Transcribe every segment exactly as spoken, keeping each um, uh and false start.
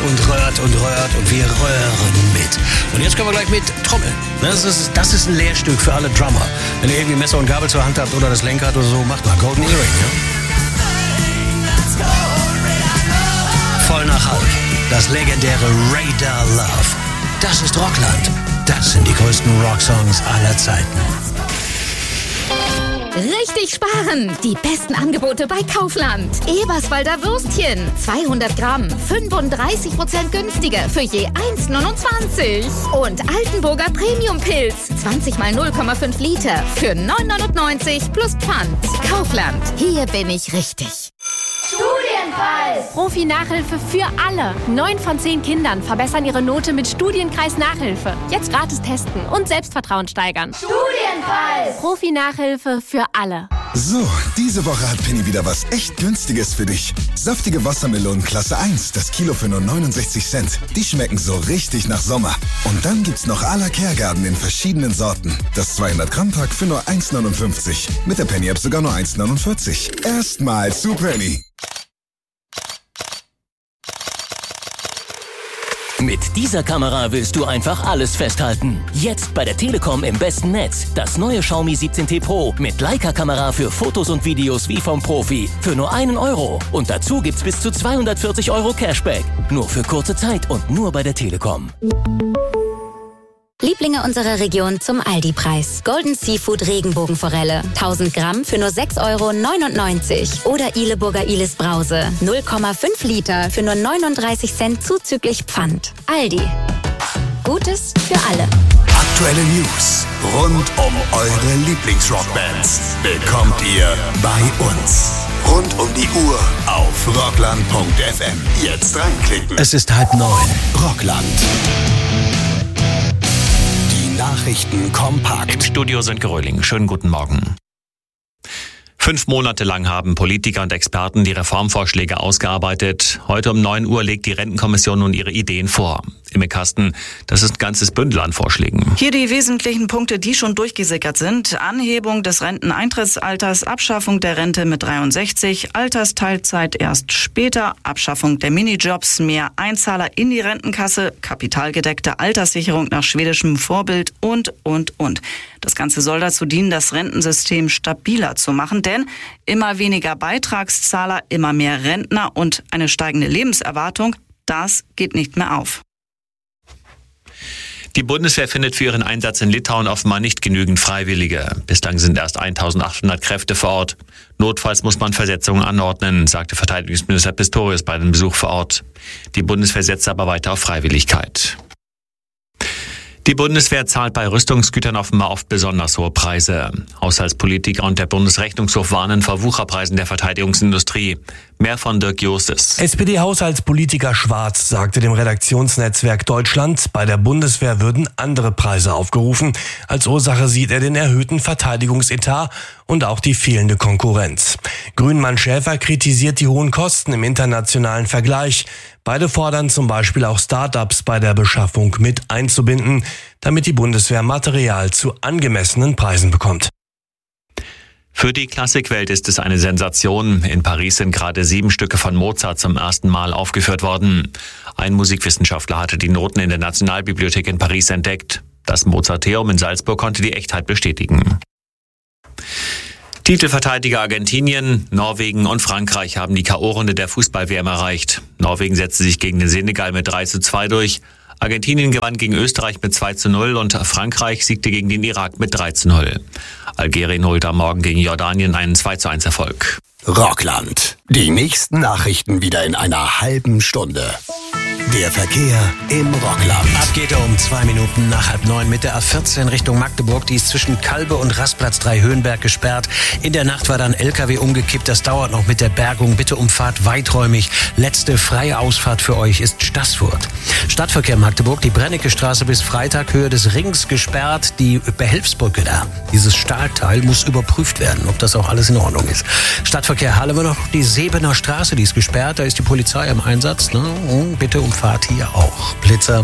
und röhrt und röhrt und wir röhren mit. Und jetzt können wir gleich mit Trommeln. Das ist, das ist ein Lehrstück für alle Drummer. Wenn ihr irgendwie Messer und Gabel zur Hand habt oder das Lenkrad oder so, macht mal Golden Earring. Ja? Voll nach Hause. Das legendäre Radar Love. Das ist Rockland. Das sind die größten Rocksongs aller Zeiten. Richtig sparen! Die besten Angebote bei Kaufland. Eberswalder Würstchen. zweihundert Gramm. fünfunddreißig Prozent günstiger für je eins neunundzwanzig. Und Altenburger Premium Pilz. zwanzig mal null Komma fünf Liter für neun neunundneunzig plus Pfand. Kaufland. Hier bin ich richtig. Studienpreis! Profi-Nachhilfe für alle. Neun von zehn Kindern verbessern ihre Note mit Studienkreis Nachhilfe. Jetzt gratis testen und Selbstvertrauen steigern. Studienpreis! Profi-Nachhilfe für alle. So, diese Woche hat Penny wieder was echt Günstiges für dich. Saftige Wassermelonen Klasse eins, das Kilo für nur neunundsechzig Cent. Die schmecken so richtig nach Sommer. Und dann gibt's noch à la Kergarten in verschiedenen Sorten. Das zweihundert Gramm Pack für nur eins neunundfünfzig. Mit der Penny-App sogar nur eins neunundvierzig. Erstmal zu Penny. Mit dieser Kamera willst du einfach alles festhalten. Jetzt bei der Telekom im besten Netz. Das neue Xiaomi siebzehn T Pro mit Leica-Kamera für Fotos und Videos wie vom Profi. Für nur einen Euro. Und dazu gibt's bis zu zweihundertvierzig Euro Cashback. Nur für kurze Zeit und nur bei der Telekom. Lieblinge unserer Region zum Aldi-Preis. Golden Seafood Regenbogenforelle. tausend Gramm für nur sechs Euro neunundneunzig. Oder Ileburger Ilis Brause. null Komma fünf Liter für nur neununddreißig Cent zuzüglich Pfand. Aldi. Gutes für alle. Aktuelle News rund um eure Lieblingsrockbands bekommt ihr bei uns. Rund um die Uhr auf rockland punkt f m. Jetzt reinklicken. Es ist halb neun. Rockland. Nachrichten kompakt. Im Studio sind Geröhling. Schönen guten Morgen. Fünf Monate lang haben Politiker und Experten die Reformvorschläge ausgearbeitet. Heute um neun Uhr legt die Rentenkommission nun ihre Ideen vor. Im Kasten, das ist ein ganzes Bündel an Vorschlägen. Hier die wesentlichen Punkte, die schon durchgesickert sind. Anhebung des Renteneintrittsalters, Abschaffung der Rente mit dreiundsechzig, Altersteilzeit erst später, Abschaffung der Minijobs, mehr Einzahler in die Rentenkasse, kapitalgedeckte Alterssicherung nach schwedischem Vorbild und, und, und. Das Ganze soll dazu dienen, das Rentensystem stabiler zu machen, denn immer weniger Beitragszahler, immer mehr Rentner und eine steigende Lebenserwartung, das geht nicht mehr auf. Die Bundeswehr findet für ihren Einsatz in Litauen offenbar nicht genügend Freiwillige. Bislang sind erst eintausendachthundert Kräfte vor Ort. Notfalls muss man Versetzungen anordnen, sagte Verteidigungsminister Pistorius bei dem Besuch vor Ort. Die Bundeswehr setzt aber weiter auf Freiwilligkeit. Die Bundeswehr zahlt bei Rüstungsgütern offenbar oft besonders hohe Preise. Haushaltspolitiker und der Bundesrechnungshof warnen vor Wucherpreisen der Verteidigungsindustrie. Mehr von Dirk Justus. S P D-Haushaltspolitiker Schwarz sagte dem Redaktionsnetzwerk Deutschland, bei der Bundeswehr würden andere Preise aufgerufen. Als Ursache sieht er den erhöhten Verteidigungsetat und auch die fehlende Konkurrenz. Grünmann Schäfer kritisiert die hohen Kosten im internationalen Vergleich. Beide fordern zum Beispiel auch Start-ups bei der Beschaffung mit einzubinden, damit die Bundeswehr Material zu angemessenen Preisen bekommt. Für die Klassikwelt ist es eine Sensation. In Paris sind gerade sieben Stücke von Mozart zum ersten Mal aufgeführt worden. Ein Musikwissenschaftler hatte die Noten in der Nationalbibliothek in Paris entdeckt. Das Mozarteum in Salzburg konnte die Echtheit bestätigen. Titelverteidiger Argentinien, Norwegen und Frankreich haben die K O-Runde der Fußball-W M erreicht. Norwegen setzte sich gegen den Senegal mit drei zu zwei durch. Argentinien gewann gegen Österreich mit zwei zu null und Frankreich siegte gegen den Irak mit drei zu null. Algerien holte am Morgen gegen Jordanien einen zwei zu eins Erfolg. Rockland. Die nächsten Nachrichten wieder in einer halben Stunde. Der Verkehr im Rockland. Ab geht er um zwei Minuten nach halb neun mit der A vierzehn Richtung Magdeburg. Die ist zwischen Kalbe und Rastplatz drei Höhenberg gesperrt. In der Nacht war dann L K W umgekippt. Das dauert noch mit der Bergung. Bitte umfahrt weiträumig. Letzte freie Ausfahrt für euch ist Staßfurt. Stadtverkehr Magdeburg. Die Brennecke Straße bis Freitag Höhe des Rings gesperrt. Die Behelfsbrücke da. Dieses Stahlteil muss überprüft werden, ob das auch alles in Ordnung ist. Stadtverkehr Halle wir noch die Sebener Straße. Die ist gesperrt. Da ist die Polizei im Einsatz. Ne? Bitte umfahrt Fahrt hier auch. Blitzer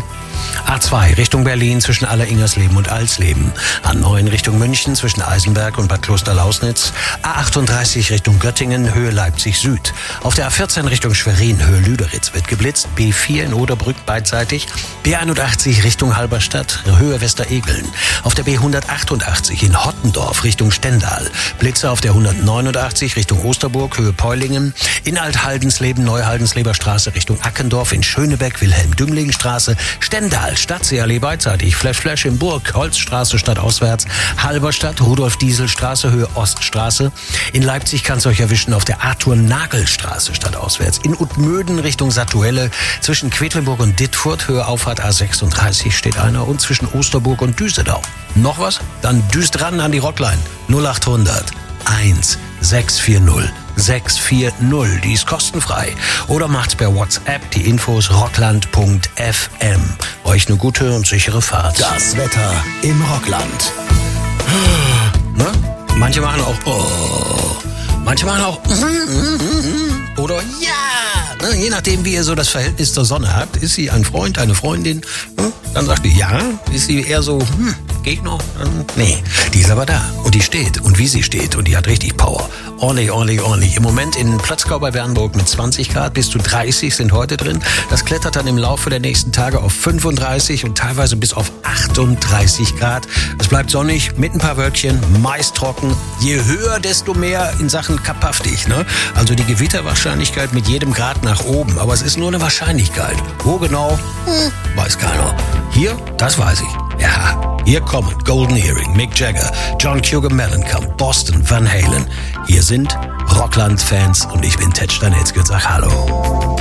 A zwei Richtung Berlin zwischen Aller-Ingersleben und Alsleben. A neun Richtung München zwischen Eisenberg und Bad Klosterlausnitz. A achtunddreißig Richtung Göttingen, Höhe Leipzig Süd. Auf der A vierzehn Richtung Schwerin, Höhe Lüderitz wird geblitzt. B vier in Oderbrück beidseitig. B einundachtzig Richtung Halberstadt, Höhe Westeregeln. Auf der B hundertachtundachtzig in Hottendorf Richtung Stendal. Blitze auf der hundertneunundachtzig Richtung Osterburg, Höhe Peulingen. In Althaldенsleben, Neuhaldensleber Straße Richtung Ackendorf. In Schönebeck, Wilhelm-Dümling-Straße. Stendal, Stadtseeallee beidseitig. Flash Flash in Burg, Holzstraße stadtauswärts. Halberstadt, Rudolf-Diesel-Straße, Höhe Oststraße. In Leipzig kann es euch erwischen auf der Arthur-Nagel-Straße stadtauswärts. In Utmöden Richtung Satuelle. Zwischen Quedlinburg und Dittfurt, Höhe Auffahrt A sechsunddreißig steht einer. Und zwischen Osterburg und Düsseldorf. Noch was? Dann düst ran an die Rockline. null achthundert eins sechs vier null sechs vier null. Die ist kostenfrei. Oder macht's per WhatsApp. Die Infos rockland punkt f m. Euch eine gute und sichere Fahrt. Das Wetter im Rockland. Ne? Manche machen auch oh. Manche machen auch oder ja. Ne? Je nachdem, wie ihr so das Verhältnis zur Sonne habt. Ist sie ein Freund, eine Freundin? Ne? Dann sagt die ja. Ist sie eher so hm, Gegner? Nee, die ist aber da. Und die steht. Und wie sie steht. Und die hat richtig Power. Ordentlich, ordentlich, ordentlich. Im Moment in Plötzkau bei Bernburg mit zwanzig Grad bis zu dreißig sind heute drin. Das klettert dann im Laufe der nächsten Tage auf fünfunddreißig und teilweise bis auf achtunddreißig Grad. Es bleibt sonnig mit ein paar Wölkchen, meist trocken. Je höher, desto mehr in Sachen kapaftig. Ne? Also die Gewitterwahrscheinlichkeit mit jedem Grad nach oben. Aber es ist nur eine Wahrscheinlichkeit. Wo genau? Hm, weiß keiner. Hier, das weiß ich. Ja, hier kommen Golden Earring, Mick Jagger, John Cougar Mellencamp, Boston, Van Halen. Hier sind Rockland-Fans und ich bin Ted Stanetzky und sag Hallo.